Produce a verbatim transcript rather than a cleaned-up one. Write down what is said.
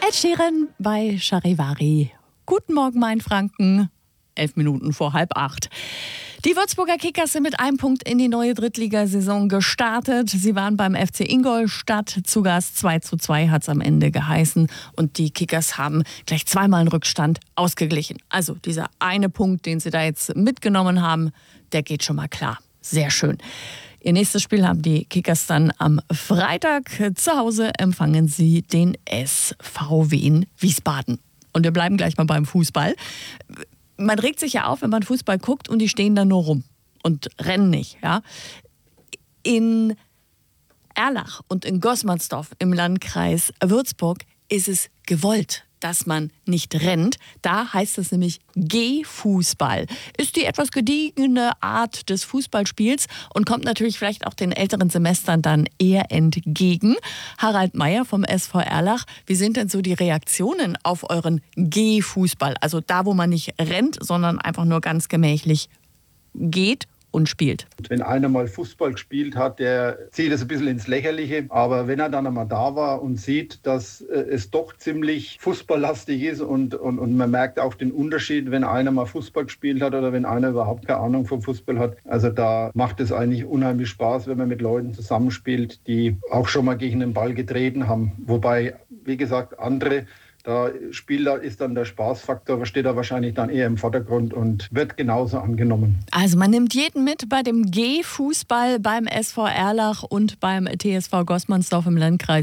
Ed Sheeran bei Charivari. Guten Morgen, mein Franken. Elf Minuten vor halb acht. Die Würzburger Kickers sind mit einem Punkt in die neue Drittligasaison gestartet. Sie waren beim F C Ingolstadt zu Gast. zwei zu zwei hat es am Ende geheißen. Und die Kickers haben gleich zweimal einen Rückstand ausgeglichen. Also dieser eine Punkt, den sie da jetzt mitgenommen haben, der geht schon mal klar. Sehr schön. Ihr nächstes Spiel haben die Kickers dann am Freitag. Zu Hause empfangen sie den S V Wien Wiesbaden. Und wir bleiben gleich mal beim Fußball. Man regt sich ja auf, wenn man Fußball guckt und die stehen da nur rum und rennen nicht. Ja? In Erlach und in Gosmarsdorf im Landkreis Würzburg ist es gewollt, dass man nicht rennt. Da heißt es nämlich Gehfußball. Ist die etwas gediegene Art des Fußballspiels und kommt natürlich vielleicht auch den älteren Semestern dann eher entgegen. Harald Meyer vom S V Erlach, wie sind denn so die Reaktionen auf euren Gehfußball? Also da, wo man nicht rennt, sondern einfach nur ganz gemächlich geht und spielt. Wenn einer mal Fußball gespielt hat, der zieht es ein bisschen ins Lächerliche. Aber wenn er dann einmal da war und sieht, dass äh, es doch ziemlich fußballlastig ist und, und, und man merkt auch den Unterschied, wenn einer mal Fußball gespielt hat oder wenn einer überhaupt keine Ahnung vom Fußball hat. Also da macht es eigentlich unheimlich Spaß, wenn man mit Leuten zusammenspielt, die auch schon mal gegen den Ball getreten haben. Wobei, wie gesagt, andere Da spielt, da ist dann der Spaßfaktor, steht da wahrscheinlich dann eher im Vordergrund und wird genauso angenommen. Also man nimmt jeden mit bei dem Gehfußball beim S V Erlach und beim T S V Gosmarsdorf im Landkreis